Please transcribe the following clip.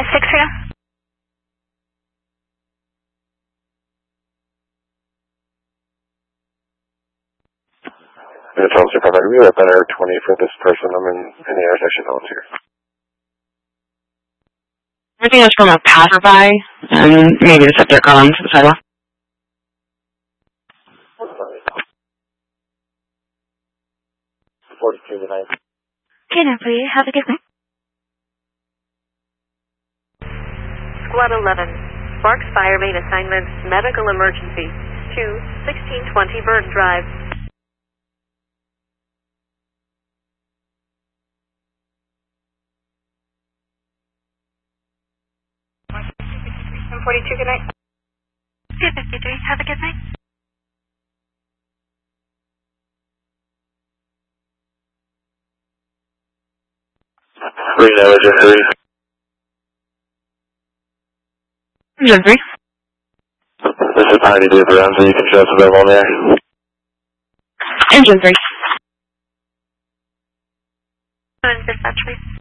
5-6 for you. It's also provided me with better 20 for this person. I'm in the intersection volunteer. Everything is from a passerby, and maybe just up their car onto the sidewalk. Okay, now please, have a good night. Squad 11, Sparks Fire Main Assignment, Medical Emergency, 2-1620 Bird Drive. M42, good night. 253, have a good night. Reno, Engine 3. Engine 3. This is Piney Dave Brown, so you can show us available on there. Engine 3. Dispatch, please.